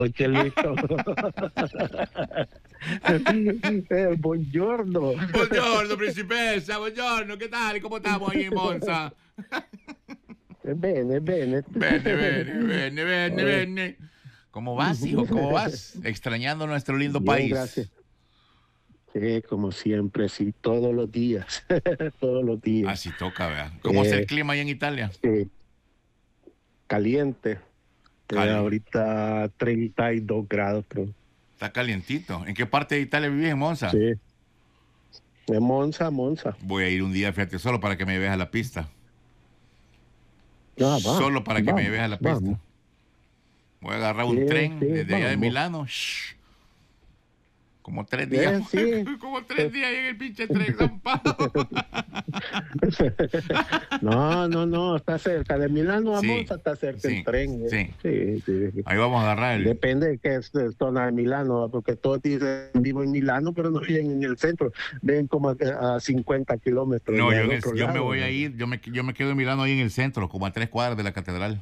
Chelito. Buongiorno. Buongiorno, principessa, buongiorno, ¿qué tal? ¿Cómo estamos ahí en Monza? Bene, bene. Bene. ¿Cómo vas, hijo? ¿Cómo vas? Extrañando nuestro lindo Bien, país. gracias. Sí, como siempre, sí, todos los días. Todos los días. Así toca, ¿verdad? ¿Cómo es el clima ahí en Italia? Sí. Caliente. Cali- Ahorita 32 grados, creo. Está calientito. ¿En qué parte de Italia vivís, en Monza? Sí. De Monza, Monza. Voy a ir un día, fíjate, solo para que me veas a la pista. Va, Solo para que me vamos, veas a la pista. vamos. Voy a agarrar un Sí, tren sí, desde allá de vamos. Milano. Como 3 días. Sí. Como 3 días en el pinche tren zampado. No, está cerca. De Milano a Sí, Monza está cerca sí, el tren. sí. Sí. Ahí vamos a agarrar el... Depende de qué zona de Milano, porque todos dicen vivo en Milano, pero no viven en el centro. Ven como a 50 kilómetros. No, del yo, otro yo me lado. voy a ir, yo me quedo en Milano ahí en el centro, como a 3 cuadras de la catedral.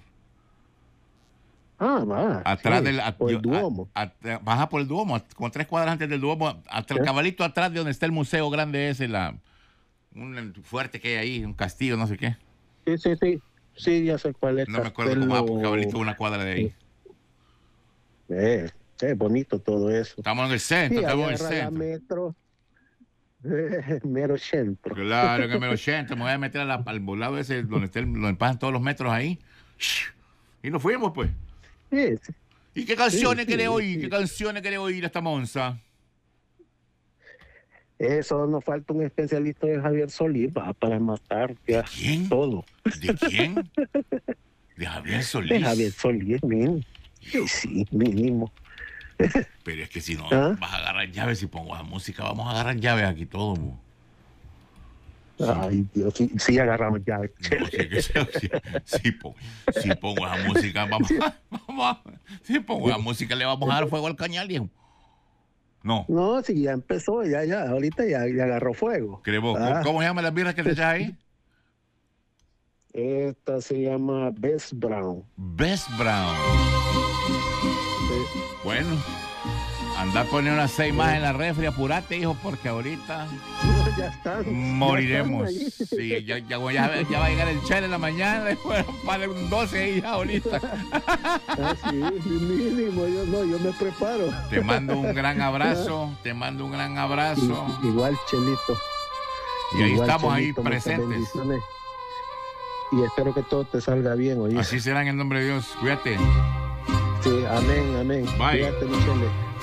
Va. Atrás sí, del... por el Duomo. Baja por el Duomo, como 3 cuadras antes del Duomo, hasta el cabalito atrás de donde está el museo grande ese, un fuerte que hay ahí, un castillo, no sé qué. Sí. Sí, ya sé cuál es. No me acuerdo cómo va, porque cabalito una cuadra de ahí. Es bonito todo eso. Estamos en el centro, Sí, estamos en el agarra la centro. metro. Mero centro. Claro, en el mero centro, me voy a meter al volado ese donde pasan todos los metros ahí. Y nos fuimos, pues. Sí. ¿Y qué canciones Sí, querés oír? sí. ¿Qué canciones querés oír hasta Monza? Eso nos falta un especialista de Javier Solís para matar ya ¿Quién? todo. ¿De quién? De Javier Solís. De Javier Solís, mínimo. Sí, mínimo. Pero es que si no, ¿Ah? vas a agarrar llaves y pongo la música, vamos a agarrar llaves aquí todo. Mo. Ay, Dios, sí agarramos ya. No, si pongo esa música, si pongo la música, le vamos a dar fuego al cañal, viejo. No. No, sí, ya empezó, ahorita ya agarró fuego. ¿Crees vos? Ah. ¿Cómo se llaman las birras que te echas ahí? Esta se llama Best Brown. Best Brown. Sí. Bueno, anda a poner unas 6 más en la refri, apurate, hijo, porque ahorita No, ya están. moriremos. Ya están Sí, ya va a llegar el chile en la mañana, después para un 12 y ya ahorita. Sí, mínimo. Yo me preparo. Te mando un gran abrazo, Igual, Chelito. Y ahí Igual, estamos ahí Chelito, muchas presentes. bendiciones. Y espero que todo te salga bien, oye. Así será en el nombre de Dios. Cuídate. Sí, amén. Bye. Cuídate, Michele.